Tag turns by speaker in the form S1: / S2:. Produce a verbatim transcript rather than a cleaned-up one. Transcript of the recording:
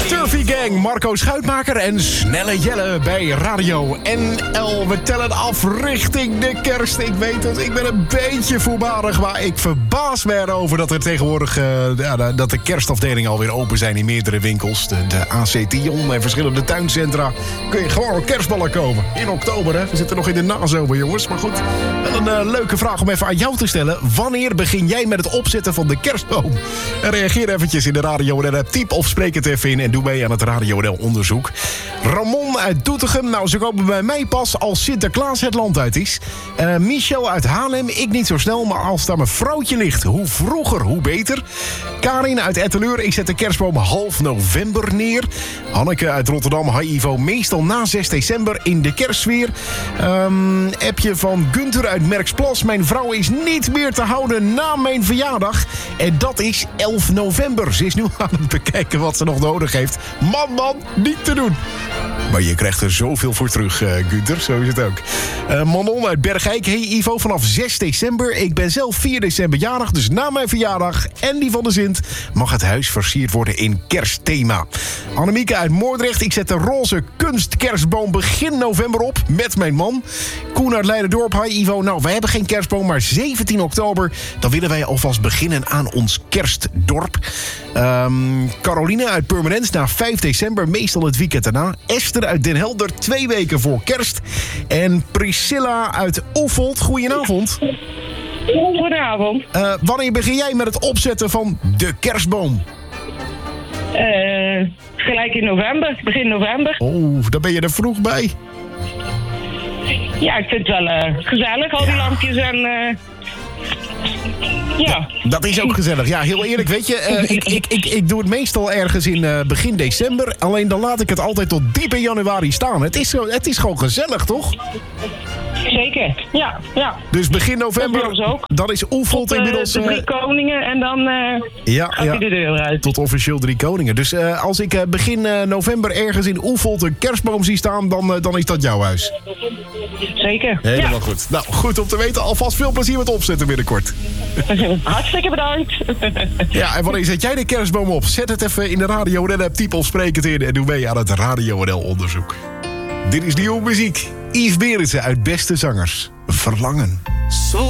S1: Turfy Gang, Marco Schuitmaker en Snelle Jelle bij Radio N L. We tellen af richting de kerst. Ik weet het, ik ben een beetje voorbarig, maar ik verbaas me erover dat er tegenwoordig uh, ja, dat de kerstafdelingen alweer open zijn in meerdere winkels. De, de A C Tion en verschillende tuincentra. Kun je gewoon kerstballen kopen. In oktober, hè. We zitten nog in de nazomer, jongens. Maar goed, wel een uh, leuke vraag om even aan jou te stellen. Wanneer begin jij met het opzetten van de kerstboom? En reageer eventjes in de Radio N L. Typ of spreek het even in en doe mee aan het Radio N L onderzoek. Ramon uit Doetinchem. Nou, ze komen bij mij pas als Sinterklaas het land uit is. Uh, Michel uit Haarlem. Ik niet zo snel, maar als daar mijn vrouwtje ligt, hoe vroeger, hoe beter. Karin uit Etteleur. Ik zet de kerstboom half november neer. Hanneke uit Rotterdam. Hi Ivo. Meestal na zes december in de kerstsfeer. Um, appje van Gunther uit Merksplas. Mijn vrouw is niet meer te houden na mijn verjaardag. En dat is elf november. Ze is nu aan het bekijken wat ze nog nodig heeft. Man, man, niet te doen. Maar je krijgt er zoveel voor terug, uh, Gunther. Zo is het ook. Uh, Manon uit Bergijk. Hey Ivo, vanaf zes december. Ik ben zelf vier december jarig, dus na mijn verjaardag en die van de Sint mag het huis versierd worden in kerstthema. Annemieke uit Moordrecht. Ik zet de roze kunstkerstboom begin november op met mijn man. Koen uit Leiderdorp. Hi Ivo. Nou, wij hebben geen kerstboom, maar zeventien oktober... dan willen wij alvast beginnen aan ons kerstdorp. Um, Caroline uit Purmerend na vijf december, meestal het weekend daarna. Esther uit Den Helder, twee weken voor kerst. En Priscilla uit Oefeld. Goedenavond.
S2: Goedenavond.
S1: Uh, wanneer begin jij met het opzetten van de kerstboom?
S2: Uh, gelijk in november, begin november.
S1: Oh, daar ben je er vroeg bij.
S2: Ja, ik vind het wel uh, gezellig, al die ja. lampjes en... Uh, ja.
S1: Dat is ook gezellig. Ja, heel eerlijk, weet je, uh, ik, ik, ik, ik doe het meestal ergens in uh, begin december. Alleen dan laat ik het altijd tot diep in januari staan. Het is, het is gewoon gezellig, toch?
S2: Zeker, ja, ja.
S1: Dus begin november,
S2: ook.
S1: dan is Oefeld
S2: tot, uh,
S1: inmiddels...
S2: de drie koningen en dan uh,
S1: ja,
S2: gaat
S1: ja,
S2: hij de deur uit.
S1: Tot officieel drie koningen. Dus uh, als ik uh, begin uh, november ergens in Oefeld een kerstboom zie staan, dan, uh, dan is dat jouw huis.
S2: Zeker.
S1: Helemaal
S2: ja.
S1: goed. Nou, goed om te weten. Alvast veel plezier met opzetten binnenkort.
S2: Hartstikke bedankt.
S1: Ja, en wanneer zet jij de kerstboom op? Zet het even in de Radio N L, typ of spreek het in en doe mee aan het Radio N L onderzoek. Dit is nieuwe muziek. Yves Berendsen uit Beste Zangers. Verlangen.